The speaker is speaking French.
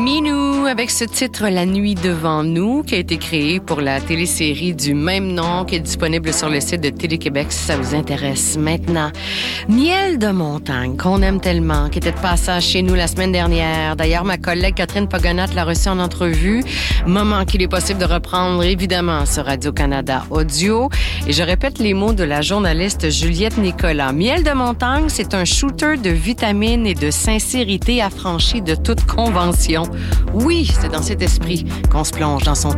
Minou avec ce titre La nuit devant nous qui a été créé pour la télésérie du même nom qui est disponible sur le site de Télé-Québec si ça vous intéresse maintenant. Miel de montagne qu'on aime tellement, qui était de passage chez nous la semaine dernière. D'ailleurs, ma collègue Catherine Pogonat l'a reçu en entrevue. Moment qu'il est possible de reprendre évidemment sur Radio-Canada Audio. Et je répète les mots de la journaliste Juliette Nicolas. Miel de montagne, c'est un shooter de vitamines et de sincérité affranchi de toute convention. Oui, c'est dans cet esprit qu'on se plonge dans son